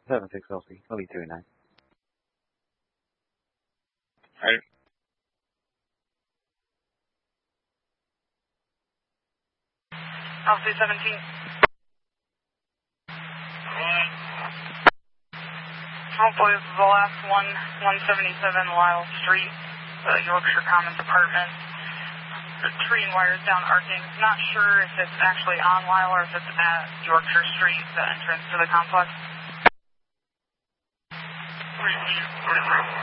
76 LC, LE 289. Right. LC 17. Hopefully this is the last one, 177 Lyle Street, the Yorkshire Commons apartment. The tree and wires down arcing. Not sure if it's actually on Lyle or if it's at Yorkshire Street, the entrance to the complex.